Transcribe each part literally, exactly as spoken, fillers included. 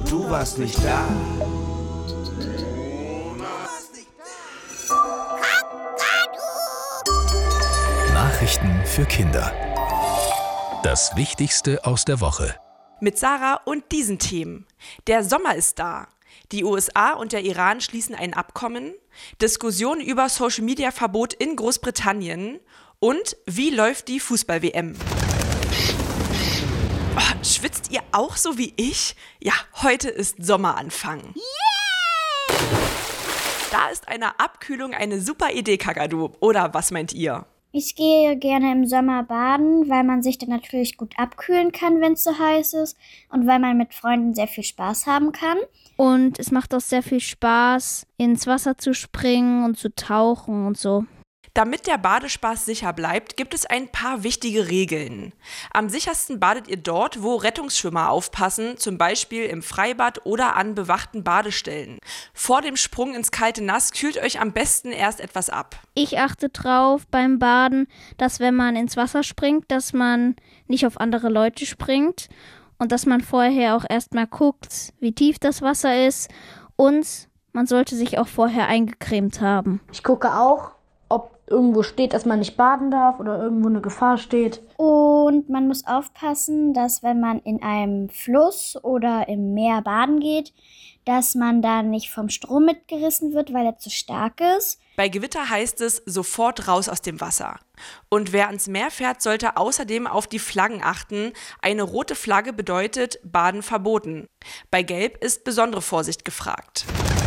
du warst nicht da. Nachrichten für Kinder. Das Wichtigste aus der Woche. Mit Sarah und diesen Themen. Der Sommer ist da. Die U S A und der Iran schließen ein Abkommen. Diskussion über Social-Media-Verbot in Großbritannien. Und wie läuft die Fußball-W M? Oh, schwitzt ihr auch so wie ich? Ja, heute ist Sommeranfang. Yeah! Da ist eine Abkühlung eine super Idee, Kakadu. Oder was meint ihr? Ich gehe gerne im Sommer baden, weil man sich dann natürlich gut abkühlen kann, wenn es so heiß ist und weil man mit Freunden sehr viel Spaß haben kann. Und es macht auch sehr viel Spaß, ins Wasser zu springen und zu tauchen und so. Damit der Badespaß sicher bleibt, gibt es ein paar wichtige Regeln. Am sichersten badet ihr dort, wo Rettungsschwimmer aufpassen, zum Beispiel im Freibad oder an bewachten Badestellen. Vor dem Sprung ins kalte Nass kühlt euch am besten erst etwas ab. Ich achte drauf beim Baden, dass wenn man ins Wasser springt, dass man nicht auf andere Leute springt und dass man vorher auch erstmal guckt, wie tief das Wasser ist, und man sollte sich auch vorher eingecremt haben. Ich gucke auch, ob irgendwo steht, dass man nicht baden darf oder irgendwo eine Gefahr steht. Und man muss aufpassen, dass wenn man in einem Fluss oder im Meer baden geht, dass man da nicht vom Strom mitgerissen wird, weil er zu stark ist. Bei Gewitter heißt es, sofort raus aus dem Wasser. Und wer ans Meer fährt, sollte außerdem auf die Flaggen achten. Eine rote Flagge bedeutet Baden verboten. Bei Gelb ist besondere Vorsicht gefragt.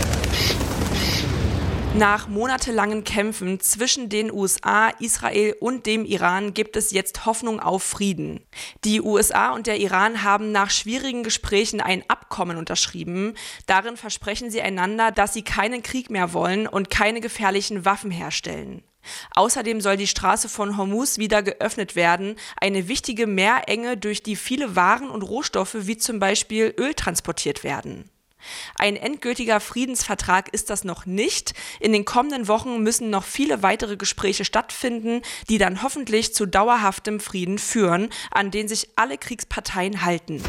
Nach monatelangen Kämpfen zwischen den U S A, Israel und dem Iran gibt es jetzt Hoffnung auf Frieden. Die U S A und der Iran haben nach schwierigen Gesprächen ein Abkommen unterschrieben. Darin versprechen sie einander, dass sie keinen Krieg mehr wollen und keine gefährlichen Waffen herstellen. Außerdem soll die Straße von Hormuz wieder geöffnet werden, eine wichtige Meerenge, durch die viele Waren und Rohstoffe wie zum Beispiel Öl transportiert werden. Ein endgültiger Friedensvertrag ist das noch nicht. In den kommenden Wochen müssen noch viele weitere Gespräche stattfinden, die dann hoffentlich zu dauerhaftem Frieden führen, an den sich alle Kriegsparteien halten.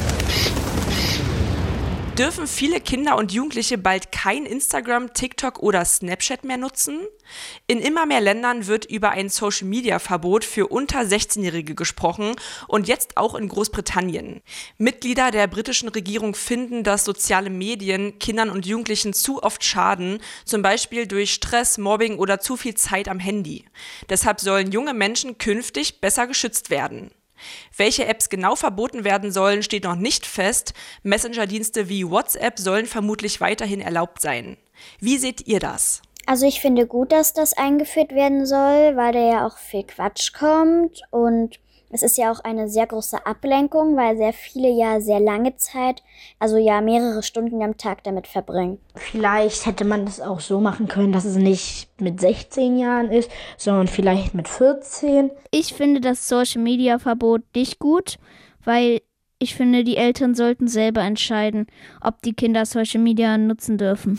Dürfen viele Kinder und Jugendliche bald kein Instagram, TikTok oder Snapchat mehr nutzen? In immer mehr Ländern wird über ein Social-Media-Verbot für unter sechzehnjährige gesprochen und jetzt auch in Großbritannien. Mitglieder der britischen Regierung finden, dass soziale Medien Kindern und Jugendlichen zu oft schaden, zum Beispiel durch Stress, Mobbing oder zu viel Zeit am Handy. Deshalb sollen junge Menschen künftig besser geschützt werden. Welche Apps genau verboten werden sollen, steht noch nicht fest. Messenger-Dienste wie WhatsApp sollen vermutlich weiterhin erlaubt sein. Wie seht ihr das? Also ich finde gut, dass das eingeführt werden soll, weil da ja auch viel Quatsch kommt und es ist ja auch eine sehr große Ablenkung, weil sehr viele ja sehr lange Zeit, also ja mehrere Stunden am Tag damit verbringen. Vielleicht hätte man das auch so machen können, dass es nicht mit sechzehn Jahren ist, sondern vielleicht mit vierzehn. Ich finde das Social-Media-Verbot nicht gut, weil ich finde, die Eltern sollten selber entscheiden, ob die Kinder Social Media nutzen dürfen.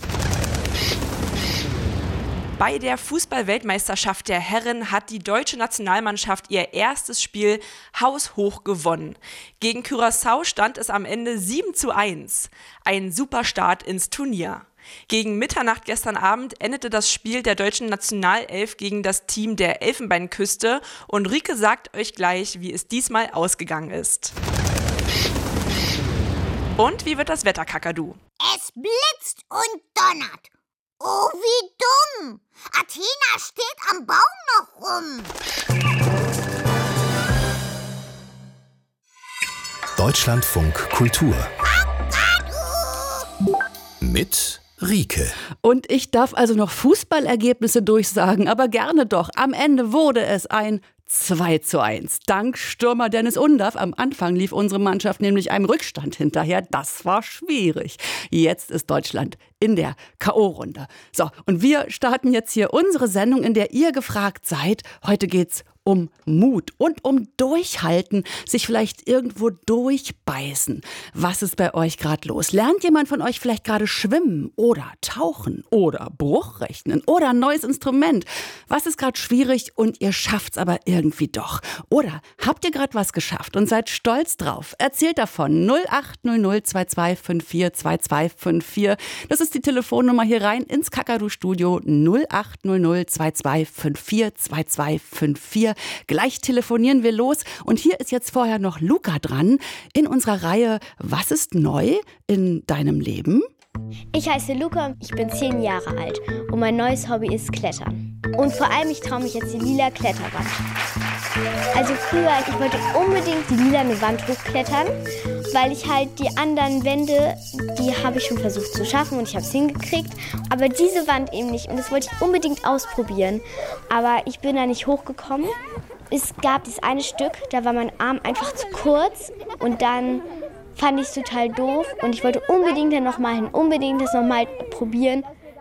Bei der Fußball-Weltmeisterschaft der Herren hat die deutsche Nationalmannschaft ihr erstes Spiel haushoch gewonnen. Gegen Curaçao stand es am Ende sieben zu eins. Ein super Start ins Turnier. Gegen Mitternacht gestern Abend endete das Spiel der deutschen Nationalelf gegen das Team der Elfenbeinküste und Rike sagt euch gleich, wie es diesmal ausgegangen ist. Und wie wird das Wetter, Kakadu? Es blitzt und donnert. Oh, wie dumm! Athena steht am Baum noch rum. Deutschlandfunk Kultur. Mit Rike. Und ich darf also noch Fußballergebnisse durchsagen, aber gerne doch. Am Ende wurde es ein zwei zu eins. Dank Stürmer Dennis Undaff. Am Anfang lief unsere Mannschaft nämlich einem Rückstand hinterher. Das war schwierig. Jetzt ist Deutschland in der K O-Runde. So, und wir starten jetzt hier unsere Sendung, in der ihr gefragt seid. Heute geht's um Mut und um Durchhalten, sich vielleicht irgendwo durchbeißen. Was ist bei euch gerade los? Lernt jemand von euch vielleicht gerade schwimmen oder tauchen oder Bruchrechnen oder ein neues Instrument? Was ist gerade schwierig und ihr schafft's aber irgendwie doch? Oder habt ihr gerade was geschafft und seid stolz drauf? Erzählt davon. null acht null null zwei zwei fünf vier zwei zwei fünf vier. Das ist die Telefonnummer hier rein ins Kakadu-Studio. null acht null null zwei zwei fünf vier zwei zwei fünf vier. Gleich telefonieren wir los. Und hier ist jetzt vorher noch Luca dran in unserer Reihe Was ist neu in deinem Leben? Ich heiße Luca, ich bin zehn Jahre alt und mein neues Hobby ist Klettern. Und vor allem, ich traue mich jetzt die lila Kletterwand. Also früher, ich wollte unbedingt die lilane Wand hochklettern, weil ich halt die anderen Wände, die habe ich schon versucht zu schaffen und ich habe es hingekriegt. Aber diese Wand eben nicht und das wollte ich unbedingt ausprobieren. Aber ich bin da nicht hochgekommen. Es gab dieses eine Stück, da war mein Arm einfach zu kurz und dann fand ich es total doof und ich wollte unbedingt dann nochmal hin, unbedingt das nochmal probieren.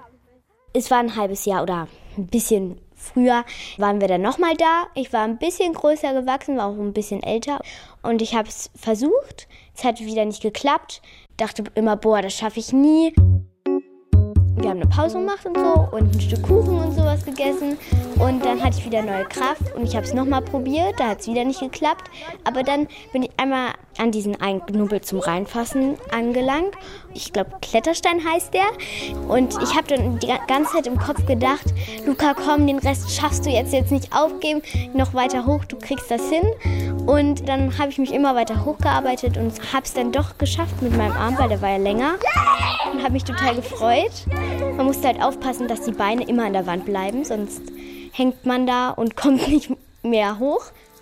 Es war ein halbes Jahr oder ein bisschen früher waren wir dann nochmal da. Ich war ein bisschen größer gewachsen, war auch ein bisschen älter und ich habe es versucht. Es hat wieder nicht geklappt. Dachte immer, boah, das schaffe ich nie. Wir haben eine Pause gemacht und so und ein Stück Kuchen und sowas gegessen. Und dann hatte ich wieder neue Kraft und ich habe es nochmal probiert. Da hat es wieder nicht geklappt. Aber dann bin ich einmal an diesen einen Knubbel zum Reinfassen angelangt. Ich glaube, Kletterstein heißt der. Und ich habe dann die ganze Zeit im Kopf gedacht, Luca, komm, den Rest schaffst du jetzt, jetzt nicht aufgeben. Noch weiter hoch, du kriegst das hin. Und dann habe ich mich immer weiter hochgearbeitet und habe es dann doch geschafft mit meinem Arm, weil der war ja länger. Und habe mich total gefreut. Man musste halt aufpassen, dass die Beine immer an der Wand bleiben, sonst hängt man da und kommt nicht mehr hoch.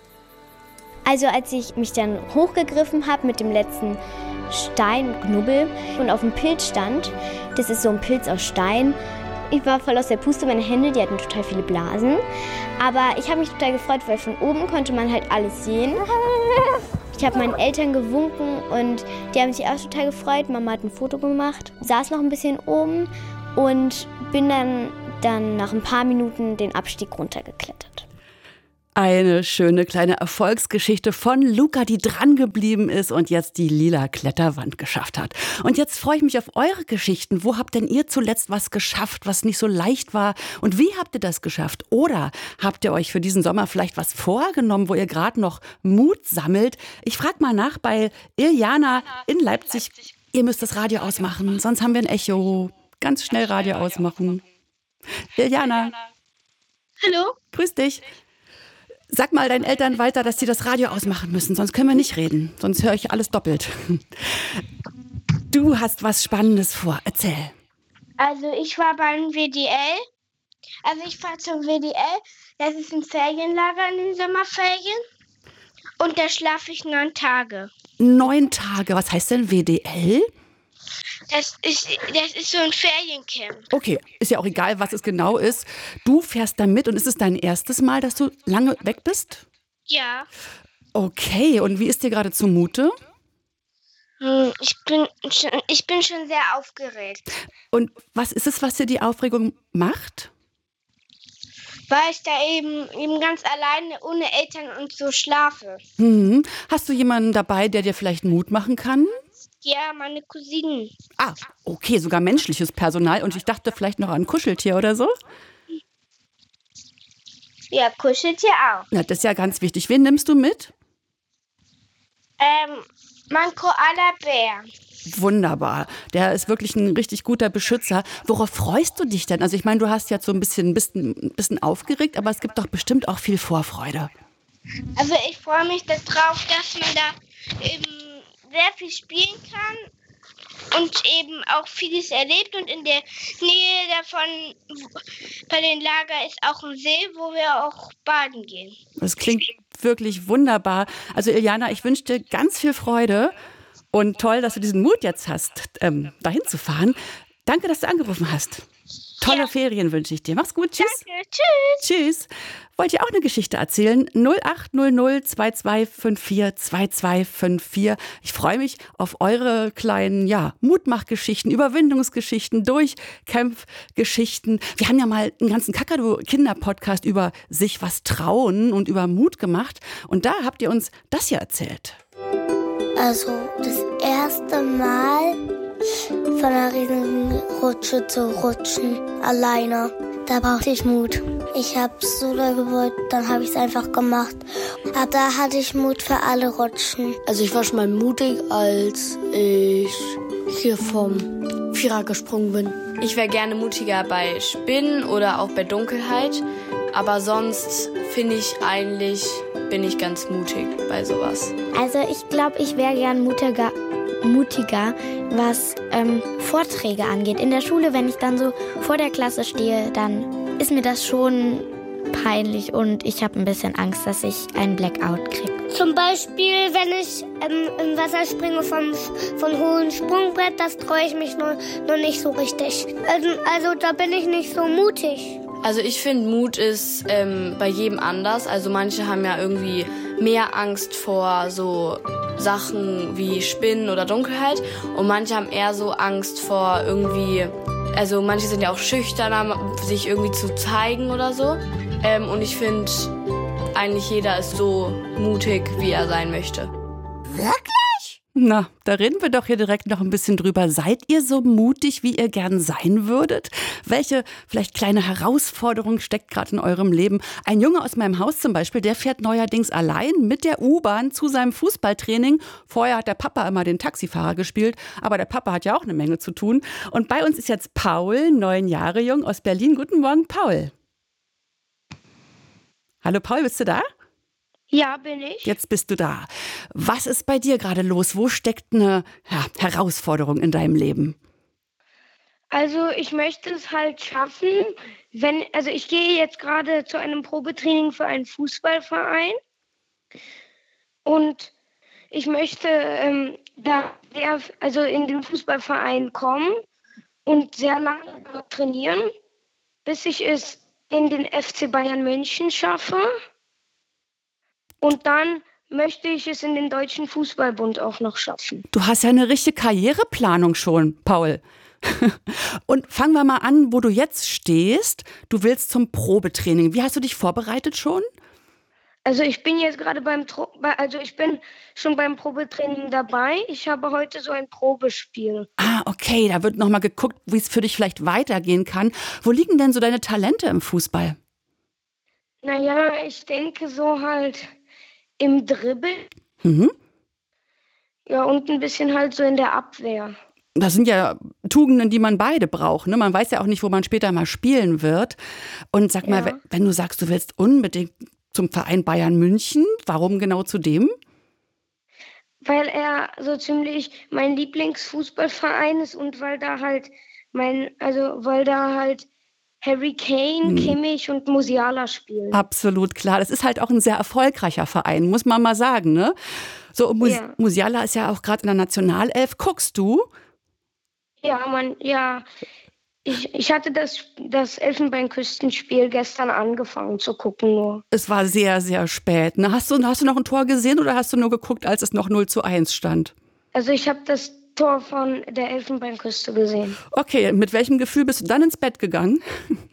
Also als ich mich dann hochgegriffen habe mit dem letzten Steinknubbel und auf dem Pilz stand, das ist so ein Pilz aus Stein, ich war voll aus der Puste, meine Hände, die hatten total viele Blasen. Aber ich habe mich total gefreut, weil von oben konnte man halt alles sehen. Ich habe meinen Eltern gewunken und die haben sich auch total gefreut. Mama hat ein Foto gemacht, saß noch ein bisschen oben und bin dann, dann nach ein paar Minuten den Abstieg runtergeklettert. Eine schöne kleine Erfolgsgeschichte von Luca, die dran geblieben ist und jetzt die lila Kletterwand geschafft hat. Und jetzt freue ich mich auf eure Geschichten. Wo habt denn ihr zuletzt was geschafft, was nicht so leicht war? Und wie habt ihr das geschafft? Oder habt ihr euch für diesen Sommer vielleicht was vorgenommen, wo ihr gerade noch Mut sammelt? Ich frage mal nach bei Iljana in Leipzig. Ihr müsst das Radio ausmachen, sonst haben wir ein Echo. Ganz schnell Radio ausmachen. Iljana. Hallo. Grüß dich. Sag mal deinen Eltern weiter, dass sie das Radio ausmachen müssen, sonst können wir nicht reden. Sonst höre ich alles doppelt. Du hast was Spannendes vor. Erzähl. Also ich war beim W D L. Also ich fahre zum W D L. Das ist ein Ferienlager in den Sommerferien. Und da schlafe ich neun Tage. Neun Tage? Was heißt denn W D L? Das ist, das ist so ein Feriencamp. Okay, ist ja auch egal, was es genau ist. Du fährst da mit und ist es dein erstes Mal, dass du lange weg bist? Ja. Okay, und wie ist dir gerade zumute? Ich bin, schon, ich bin schon sehr aufgeregt. Und was ist es, was dir die Aufregung macht? Weil ich da eben, eben ganz alleine ohne Eltern und so schlafe. Hm. Hast du jemanden dabei, der dir vielleicht Mut machen kann? Ja, meine Cousinen. Ah, okay, sogar menschliches Personal. Und ich dachte vielleicht noch an ein Kuscheltier oder so? Ja, Kuscheltier auch. Na, das ist ja ganz wichtig. Wen nimmst du mit? Ähm, mein Koala-Bär. Wunderbar. Der ist wirklich ein richtig guter Beschützer. Worauf freust du dich denn? Also ich meine, du hast jetzt so ein bisschen, bisschen, bisschen aufgeregt, aber es gibt doch bestimmt auch viel Vorfreude. Also ich freue mich darauf, dass man da eben sehr viel spielen kann und eben auch vieles erlebt. Und in der Nähe davon, bei den Lager, ist auch ein See, wo wir auch baden gehen. Das klingt wirklich wunderbar. Also Iljana, ich wünsche dir ganz viel Freude und toll, dass du diesen Mut jetzt hast, ähm, dahin zu fahren. Danke, dass du angerufen hast. Tolle ja. Ferien wünsche ich dir. Mach's gut. Tschüss. Danke. Tschüss. Tschüss. Wollt ihr auch eine Geschichte erzählen? null acht null null zwei zwei fünf vier zwei zwei fünf vier. Ich freue mich auf eure kleinen, ja, Mutmachgeschichten, Überwindungsgeschichten, Durchkämpfgeschichten. Wir haben ja mal einen ganzen Kakadu-Kinder-Podcast über sich was trauen und über Mut gemacht. Und da habt ihr uns das hier erzählt. Also das erste Mal von einer riesigen Rutsche zu rutschen, alleine. Da brauchte ich Mut. Ich habe so doll gewollt, dann habe ich es einfach gemacht. Aber da hatte ich Mut für alle Rutschen. Also ich war schon mal mutig, als ich hier vom Vierer gesprungen bin. Ich wäre gerne mutiger bei Spinnen oder auch bei Dunkelheit. Aber sonst finde ich eigentlich, bin ich ganz mutig bei sowas. Also ich glaube, ich wäre gern mutiger, mutiger was ähm, Vorträge angeht. In der Schule, wenn ich dann so vor der Klasse stehe, dann ist mir das schon peinlich und ich habe ein bisschen Angst, dass ich einen Blackout kriege. Zum Beispiel, wenn ich ähm, im Wasser springe vom, vom hohen Sprungbrett, das traue ich mich noch, noch nicht so richtig. Also, also da bin ich nicht so mutig. Also ich finde, Mut ist ähm, bei jedem anders. Also manche haben ja irgendwie mehr Angst vor so Sachen wie Spinnen oder Dunkelheit und manche haben eher so Angst vor irgendwie, also manche sind ja auch schüchterner, sich irgendwie zu zeigen oder so. Ähm, und ich finde, eigentlich jeder ist so mutig, wie er sein möchte. Wirklich? Na, da reden wir doch hier direkt noch ein bisschen drüber. Seid ihr so mutig, wie ihr gern sein würdet? Welche vielleicht kleine Herausforderung steckt gerade in eurem Leben? Ein Junge aus meinem Haus zum Beispiel, der fährt neuerdings allein mit der U-Bahn zu seinem Fußballtraining. Vorher hat der Papa immer den Taxifahrer gespielt, aber der Papa hat ja auch eine Menge zu tun. Und bei uns ist jetzt Paul, neun Jahre jung, aus Berlin. Guten Morgen, Paul. Hallo Paul, bist du da? Ja, bin ich. Jetzt bist du da. Was ist bei dir gerade los? Wo steckt eine ja, Herausforderung in deinem Leben? Also ich möchte es halt schaffen, wenn, also ich gehe jetzt gerade zu einem Probetraining für einen Fußballverein und ich möchte ähm, da sehr, also in den Fußballverein kommen und sehr lange trainieren, bis ich es in den F C Bayern München schaffe. Und dann möchte ich es in den Deutschen Fußballbund auch noch schaffen. Du hast ja eine richtige Karriereplanung schon, Paul. Und fangen wir mal an, wo du jetzt stehst. Du willst zum Probetraining. Wie hast du dich vorbereitet schon? Also ich bin jetzt gerade beim, also ich bin schon beim Probetraining dabei. Ich habe heute so ein Probespiel. Ah, okay. Da wird nochmal geguckt, wie es für dich vielleicht weitergehen kann. Wo liegen denn so deine Talente im Fußball? Naja, ich denke so halt im Dribbel. Mhm. Ja, und ein bisschen halt so in der Abwehr. Das sind ja Tugenden, die man beide braucht. Ne? Man weiß ja auch nicht, wo man später mal spielen wird. Und sag mal, Ja. wenn du sagst, du willst unbedingt zum Verein Bayern München, warum genau zu dem? Weil er so ziemlich mein Lieblingsfußballverein ist und weil da halt mein, also weil da halt Harry Kane, Hm. Kimmich und Musiala spielen. Absolut klar. Das ist halt auch ein sehr erfolgreicher Verein, muss man mal sagen. Ne? So, und Mus- Ja. Musiala ist ja auch gerade in der Nationalelf. Guckst du? Ja, man, ja. Ich, ich hatte das, das Elfenbeinküstenspiel gestern angefangen zu gucken nur. Es war sehr, sehr spät. Ne? Hast du, hast du noch ein Tor gesehen oder hast du nur geguckt, als es noch null zu eins stand? Also ich habe das Tor von der Elfenbeinküste gesehen. Okay, mit welchem Gefühl bist du dann ins Bett gegangen?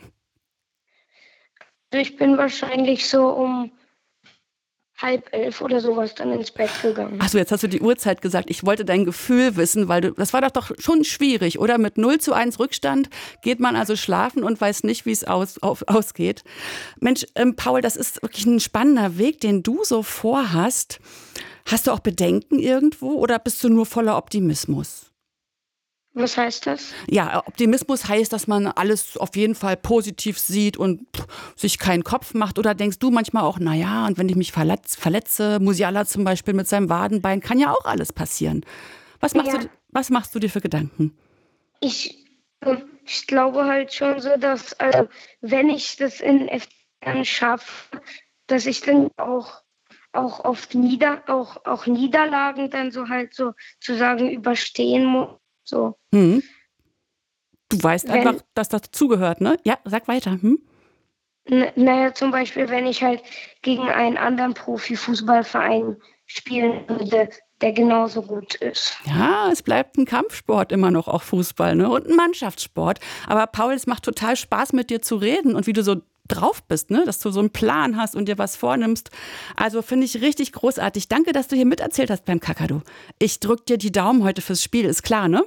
Also ich bin wahrscheinlich so um halb elf oder sowas dann ins Bett gegangen. Achso, jetzt hast du die Uhrzeit gesagt. Ich wollte dein Gefühl wissen, weil du, das war doch, doch schon schwierig, oder? Mit null zu eins Rückstand geht man also schlafen und weiß nicht, wie es aus, auf, ausgeht. Mensch, ähm, Paul, das ist wirklich ein spannender Weg, den du so vorhast. Hast du auch Bedenken irgendwo oder bist du nur voller Optimismus? Was heißt das? Ja, Optimismus heißt, dass man alles auf jeden Fall positiv sieht und pff, sich keinen Kopf macht. Oder denkst du manchmal auch, naja, und wenn ich mich verletz, verletze, Musiala zum Beispiel mit seinem Wadenbein, kann ja auch alles passieren. Was machst, Ja. du, was machst du dir für Gedanken? Ich, ähm, ich glaube halt schon so, dass, also, wenn ich das in F C schaffe, dass ich dann auch, auch oft nieder, auch, auch Niederlagen dann so halt so sozusagen überstehen muss. So. Hm. Du weißt Wenn- einfach, dass das dazugehört, ne? Ja, sag weiter. Hm? N- naja, zum Beispiel, wenn ich halt gegen einen anderen Profifußballverein spielen würde, der genauso gut ist. Ja, es bleibt ein Kampfsport immer noch, auch Fußball, ne? Und ein Mannschaftssport. Aber Paul, es macht total Spaß, mit dir zu reden und wie du so drauf bist, ne? Dass du so einen Plan hast und dir was vornimmst. Also finde ich richtig großartig. Danke, dass du hier miterzählt hast beim Kakadu. Ich drück dir die Daumen heute fürs Spiel, ist klar, ne?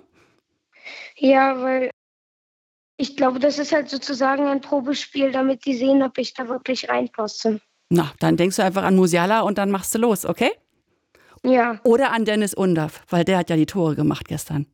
Ja, weil ich glaube, das ist halt sozusagen ein Probespiel, damit die sehen, ob ich da wirklich reinpasse. Na, dann denkst du einfach an Musiala und dann machst du los, okay? Ja. Oder an Dennis Undaff, weil der hat ja die Tore gemacht gestern.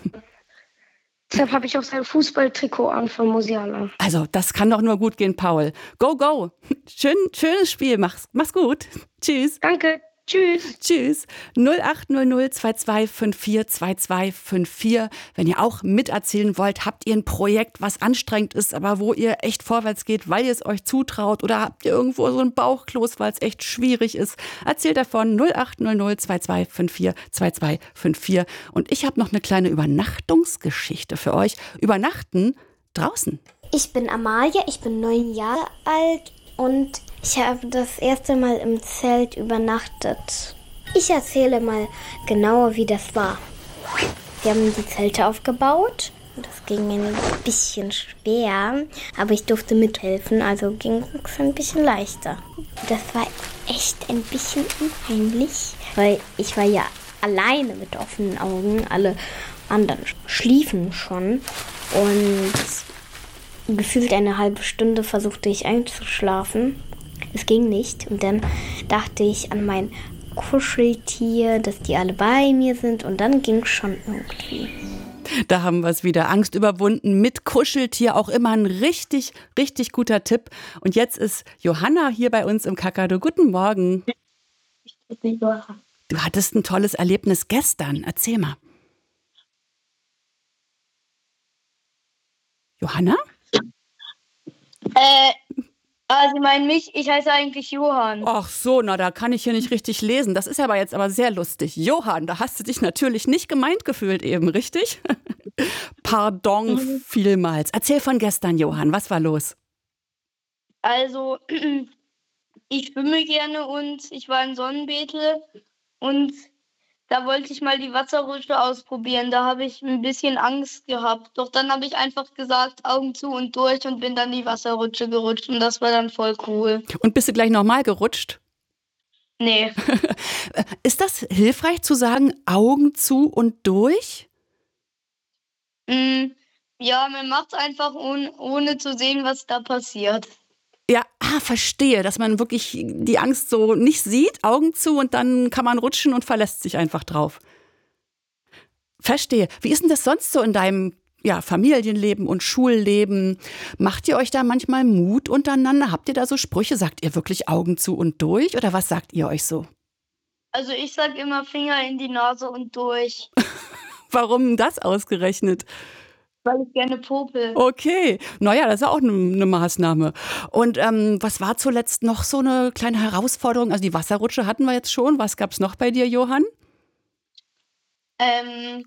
Deshalb habe ich auch sein Fußballtrikot an von Musiala. Also, das kann doch nur gut gehen, Paul. Go, go. Schön, schönes Spiel. Mach's, mach's gut. Tschüss. Danke. Tschüss. Tschüss. null acht null null zwei zwei fünf vier zwei zwei fünf vier. Wenn ihr auch miterzählen wollt, habt ihr ein Projekt, was anstrengend ist, aber wo ihr echt vorwärts geht, weil ihr es euch zutraut, oder habt ihr irgendwo so ein Bauchkloß, weil es echt schwierig ist, erzählt davon. null acht null null zwei zwei fünf vier zwei zwei fünf vier. Und ich habe noch eine kleine Übernachtungsgeschichte für euch. Übernachten draußen. Ich bin Amalia, ich bin neun Jahre alt und ich habe das erste Mal im Zelt übernachtet. Ich erzähle mal genauer, wie das war. Wir haben die Zelte aufgebaut. Das ging mir ein bisschen schwer, aber ich durfte mithelfen, also ging es ein bisschen leichter. Das war echt ein bisschen unheimlich, weil ich war ja alleine mit offenen Augen. Alle anderen schliefen schon und gefühlt eine halbe Stunde versuchte ich einzuschlafen. Es ging nicht. Und dann dachte ich an mein Kuscheltier, dass die alle bei mir sind. Und dann ging es schon irgendwie. Da haben wir es wieder. Angst überwunden mit Kuscheltier. Auch immer ein richtig, richtig guter Tipp. Und jetzt ist Johanna hier bei uns im Kakadu. Guten Morgen. Du hattest ein tolles Erlebnis gestern. Erzähl mal. Johanna? Äh, ah, Sie meinen mich? Ich heiße eigentlich Johann. Ach so, na, da kann ich hier nicht richtig lesen. Das ist aber jetzt aber sehr lustig. Johann, da hast du dich natürlich nicht gemeint gefühlt eben, richtig? Pardon mhm. vielmals. Erzähl von gestern, Johann. Was war los? Also, ich schwimme gerne und ich war in Sonnenbeete und da wollte ich mal die Wasserrutsche ausprobieren. Da habe ich ein bisschen Angst gehabt. Doch dann habe ich einfach gesagt, Augen zu und durch und bin dann die Wasserrutsche gerutscht. Und das war dann voll cool. Und bist du gleich nochmal gerutscht? Nee. Ist das hilfreich zu sagen, Augen zu und durch? Mm, ja, man macht es einfach ohne, ohne zu sehen, was da passiert. Ja, ah, verstehe, dass man wirklich die Angst so nicht sieht, Augen zu und dann kann man rutschen und verlässt sich einfach drauf. Verstehe. Wie ist denn das sonst so in deinem ja, Familienleben und Schulleben? Macht ihr euch da manchmal Mut untereinander? Habt ihr da so Sprüche? Sagt ihr wirklich Augen zu und durch oder was sagt ihr euch so? Also ich sag immer Finger in die Nase und durch. Warum das ausgerechnet? Weil ich gerne popel. Okay, naja, das ist auch eine ne Maßnahme. Und ähm, was war zuletzt noch so eine kleine Herausforderung? Also die Wasserrutsche hatten wir jetzt schon. Was gab es noch bei dir, Johann? Ähm,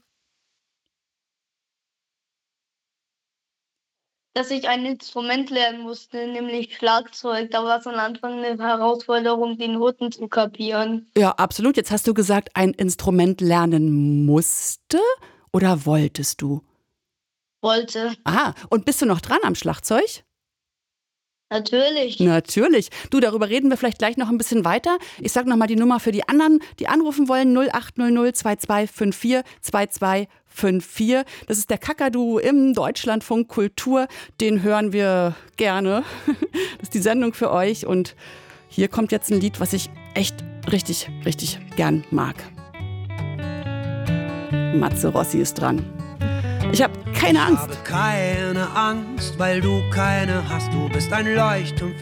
dass ich ein Instrument lernen musste, nämlich Schlagzeug. Da war es am Anfang eine Herausforderung, die Noten zu kapieren. Ja, absolut. Jetzt hast du gesagt, ein Instrument lernen musste oder wolltest du? Wollte. Aha, und bist du noch dran am Schlagzeug? Natürlich. Natürlich. Du, darüber reden wir vielleicht gleich noch ein bisschen weiter. Ich sage nochmal die Nummer für die anderen, die anrufen wollen. null acht null null zwei zwei fünf vier zwei zwei fünf vier. Das ist der Kakadu im Deutschlandfunk Kultur. Den hören wir gerne. Das ist die Sendung für euch. Und hier kommt jetzt ein Lied, was ich echt richtig, richtig gern mag. Matze Rossi ist dran. Ich habe keine Angst. Ich habe keine Angst, weil du keine hast. Du bist ein Leuchtturm.